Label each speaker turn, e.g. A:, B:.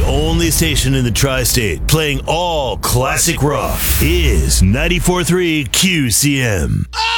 A: only station in the tri-state playing all classic rock is 94.3 QCM.